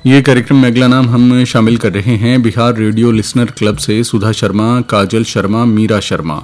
ये कार्यक्रम में अगला नाम हम शामिल कर रहे हैं बिहार रेडियो लिसनर क्लब से सुधा शर्मा, काजल शर्मा, मीरा शर्मा।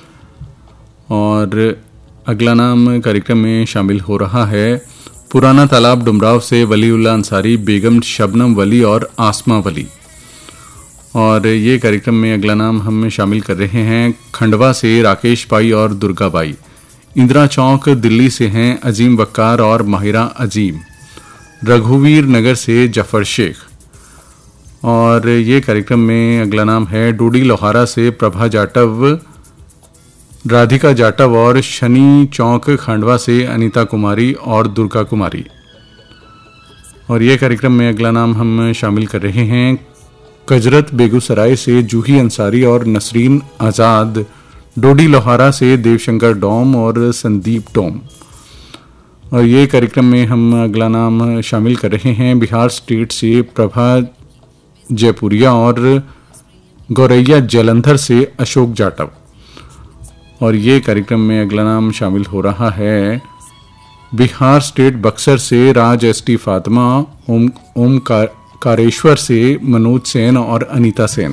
और अगला नाम कार्यक्रम में शामिल हो रहा है पुराना तालाब डुमराव से वलीउल्लाह अंसारी, बेगम शबनम वली और आसमा वली। और ये कार्यक्रम में अगला नाम हम शामिल कर रहे हैं खंडवा से राकेश बाई और दुर्गा बाई। इंदिरा चौक दिल्ली से हैं अजीम वक्कार और माहिरा अजीम। रघुवीर नगर से जफर शेख। और ये कार्यक्रम में अगला नाम है डोडी लोहारा से प्रभा जाटव, राधिका जाटव और शनि चौक खंडवा से अनीता कुमारी और दुर्गा कुमारी। और ये कार्यक्रम में अगला नाम हम शामिल कर रहे हैं कजरत बेगूसराय से जूही अंसारी और नसरीन आज़ाद, डोडी लोहारा से देवशंकर डोम और संदीप डोम। और ये कार्यक्रम में हम अगला नाम शामिल कर रहे हैं बिहार स्टेट से प्रभा जयपुरिया और गौरैया जलंधर से अशोक जाटव। और ये कार्यक्रम में अगला नाम शामिल हो रहा है बिहार स्टेट बक्सर से राज एसटी फातिमा, ओम कारेश्वर से मनोज सेन और अनीता सेन।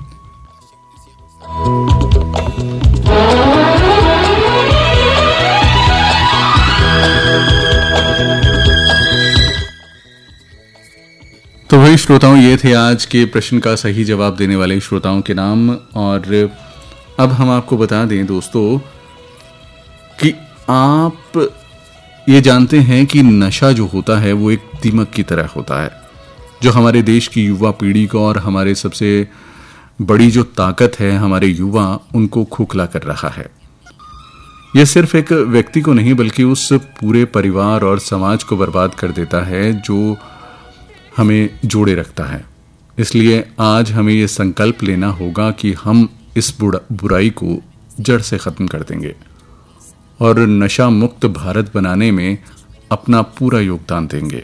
तो वही श्रोताओं, ये थे आज के प्रश्न का सही जवाब देने वाले श्रोताओं के नाम। और अब हम आपको बता दें दोस्तों कि आप ये जानते हैं कि नशा जो होता है वो एक दीमक की तरह होता है जो हमारे देश की युवा पीढ़ी को और हमारे सबसे बड़ी जो ताकत है हमारे युवा, उनको खोखला कर रहा है। यह सिर्फ एक व्यक्ति को नहीं बल्कि उस पूरे परिवार और समाज को बर्बाद कर देता है जो हमें जोड़े रखता है। इसलिए आज हमें यह संकल्प लेना होगा कि हम इस बुराई को जड़ से खत्म कर देंगे और नशा मुक्त भारत बनाने में अपना पूरा योगदान देंगे।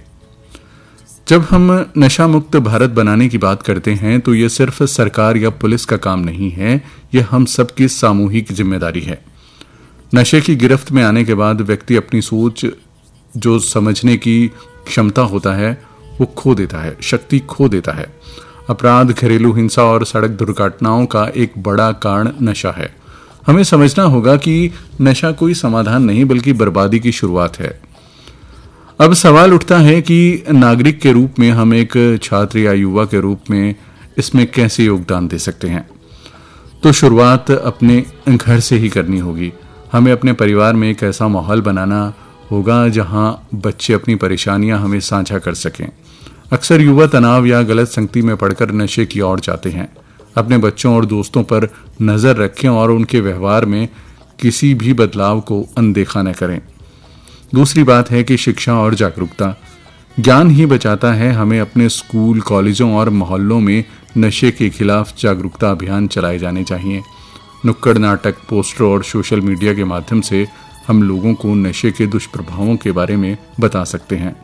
जब हम नशा मुक्त भारत बनाने की बात करते हैं तो यह सिर्फ सरकार या पुलिस का काम नहीं है, यह हम सबकी सामूहिक जिम्मेदारी है। नशे की गिरफ्त में आने के बाद व्यक्ति अपनी सोच, जो समझने की क्षमता होता है, वो खो देता है, शक्ति खो देता है। अपराध, घरेलू हिंसा और सड़क दुर्घटनाओं का एक बड़ा कारण नशा है। हमें समझना होगा कि नशा कोई समाधान नहीं बल्कि बर्बादी की शुरुआत है। अब सवाल उठता है कि नागरिक के रूप में हम एक छात्र या युवा के रूप में इसमें कैसे योगदान दे सकते हैं। तो शुरुआत अपने घर से ही करनी होगी। हमें अपने परिवार में एक ऐसा माहौल बनाना होगा जहां बच्चे अपनी परेशानियां हमें साझा कर सकें। अक्सर युवा तनाव या गलत संगति में पड़कर नशे की ओर जाते हैं। अपने बच्चों और दोस्तों पर नजर रखें और उनके व्यवहार में किसी भी बदलाव को अनदेखा न करें। दूसरी बात है कि शिक्षा और जागरूकता। ज्ञान ही बचाता है। हमें अपने स्कूल, कॉलेजों और मोहल्लों में नशे के खिलाफ जागरूकता अभियान चलाए जाने चाहिए। नुक्कड़ नाटक, पोस्टर और सोशल मीडिया के माध्यम से हम लोगों को नशे के दुष्प्रभावों के बारे में बता सकते हैं।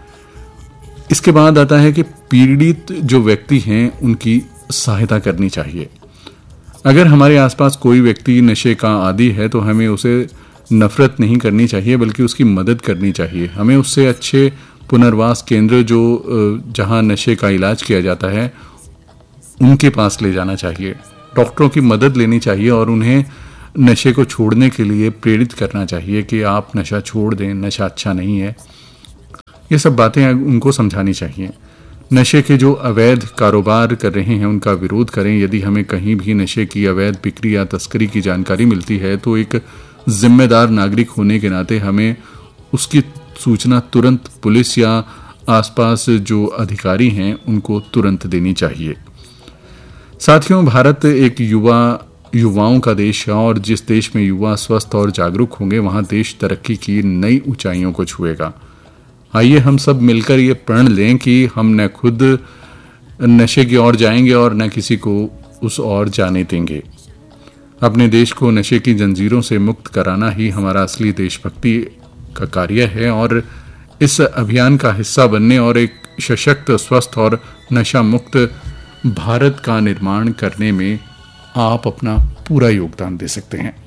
इसके बाद आता है कि पीड़ित जो व्यक्ति हैं उनकी सहायता करनी चाहिए। अगर हमारे आसपास कोई व्यक्ति नशे का आदी है तो हमें उसे नफरत नहीं करनी चाहिए बल्कि उसकी मदद करनी चाहिए। हमें उससे अच्छे पुनर्वास केंद्र जो जहां नशे का इलाज किया जाता है उनके पास ले जाना चाहिए। डॉक्टरों की मदद लेनी चाहिए और उन्हें नशे को छोड़ने के लिए प्रेरित करना चाहिए कि आप नशा छोड़ दें, नशा अच्छा नहीं है। ये सब बातें उनको समझानी चाहिए। नशे के जो अवैध कारोबार कर रहे हैं उनका विरोध करें। यदि हमें कहीं भी नशे की अवैध बिक्री या तस्करी की जानकारी मिलती है तो एक जिम्मेदार नागरिक होने के नाते हमें उसकी सूचना तुरंत पुलिस या आसपास जो अधिकारी हैं उनको तुरंत देनी चाहिए। साथियों, भारत एक युवाओं का देश है और जिस देश में युवा स्वस्थ और जागरूक होंगे वहां देश तरक्की की नई ऊंचाइयों को छुएगा। आइए हम सब मिलकर ये प्रण लें कि हम न खुद नशे की ओर जाएंगे और न किसी को उस ओर जाने देंगे। अपने देश को नशे की जंजीरों से मुक्त कराना ही हमारा असली देशभक्ति का कार्य है और इस अभियान का हिस्सा बनने और एक सशक्त, स्वस्थ और नशा मुक्त भारत का निर्माण करने में आप अपना पूरा योगदान दे सकते हैं।